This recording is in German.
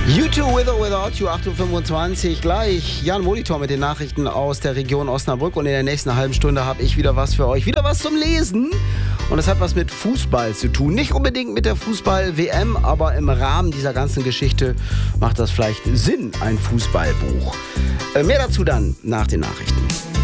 U2 with or without you, 8.25 Uhr. Gleich Jan Molitor mit den Nachrichten aus der Region Osnabrück. Und in der nächsten halben Stunde habe ich wieder was für euch. Wieder was zum Lesen. Und das hat was mit Fußball zu tun. Nicht unbedingt mit der Fußball-WM, aber im Rahmen dieser ganzen Geschichte macht das vielleicht Sinn, ein Fußballbuch. Mehr dazu dann nach den Nachrichten.